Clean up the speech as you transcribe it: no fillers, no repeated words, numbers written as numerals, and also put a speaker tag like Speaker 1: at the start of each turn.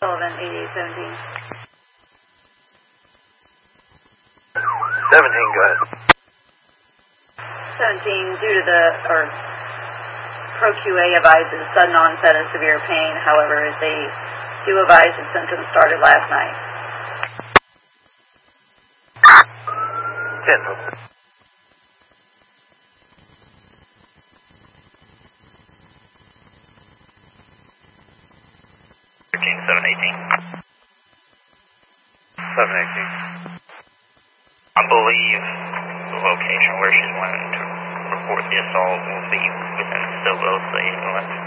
Speaker 1: Sullivan, 8817.
Speaker 2: 17, go ahead.
Speaker 1: 17, due to the, ProQA advises sudden onset of severe pain. However, they do advise that symptoms started last night.
Speaker 2: 10, okay.
Speaker 3: King 718.
Speaker 2: 718.
Speaker 3: I believe the location where she's wanting to report the assault will be within Stillville, so you can let